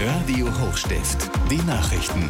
Radio Hochstift, die Nachrichten.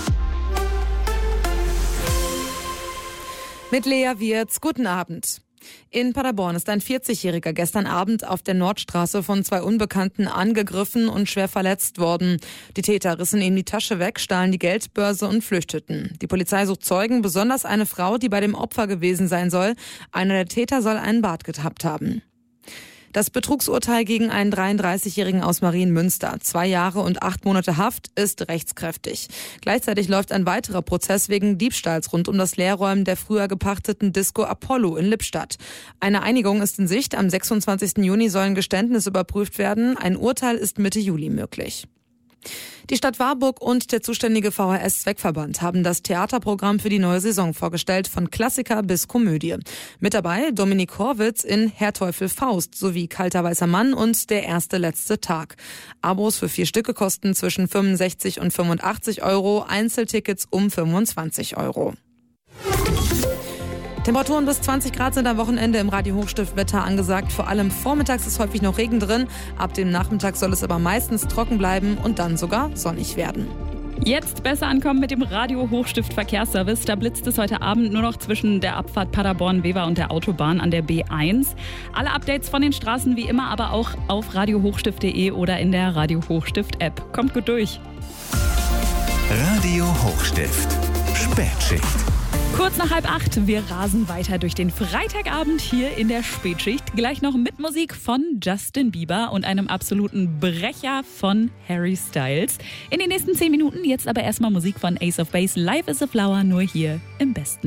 Mit Lea Wirz, guten Abend. In Paderborn ist ein 40-Jähriger gestern Abend auf der Nordstraße von 2 Unbekannten angegriffen und schwer verletzt worden. Die Täter rissen ihm die Tasche weg, stahlen die Geldbörse und flüchteten. Die Polizei sucht Zeugen, besonders eine Frau, die bei dem Opfer gewesen sein soll. Einer der Täter soll einen Bart gehabt haben. Das Betrugsurteil gegen einen 33-Jährigen aus Marienmünster, 2 Jahre und 8 Monate Haft, ist rechtskräftig. Gleichzeitig läuft ein weiterer Prozess wegen Diebstahls rund um das Leerräumen der früher gepachteten Disco Apollo in Lippstadt. Eine Einigung ist in Sicht. Am 26. Juni sollen Geständnisse überprüft werden. Ein Urteil ist Mitte Juli möglich. Die Stadt Warburg und der zuständige VHS-Zweckverband haben das Theaterprogramm für die neue Saison vorgestellt, von Klassiker bis Komödie. Mit dabei Dominik Horwitz in Herr Teufel Faust sowie Kalter weißer Mann und Der erste letzte Tag. Abos für 4 Stücke kosten zwischen 65 und 85 Euro, Einzeltickets um 25 Euro. Temperaturen bis 20 Grad sind am Wochenende im Radio Hochstift Wetter angesagt. Vor allem vormittags ist häufig noch Regen drin. Ab dem Nachmittag soll es aber meistens trocken bleiben und dann sogar sonnig werden. Jetzt besser ankommen mit dem Radio Hochstift Verkehrsservice. Da blitzt es heute Abend nur noch zwischen der Abfahrt Paderborn-Wever und der Autobahn an der B1. Alle Updates von den Straßen wie immer aber auch auf radiohochstift.de oder in der Radio Hochstift App. Kommt gut durch. Radio Hochstift, Spätschicht. Kurz nach 7:30, wir rasen weiter durch den Freitagabend hier in der Spätschicht. Gleich noch mit Musik von Justin Bieber und einem absoluten Brecher von Harry Styles. In den nächsten 10 Minuten jetzt aber erstmal Musik von Ace of Base, Life is a Flower, nur hier im Besten.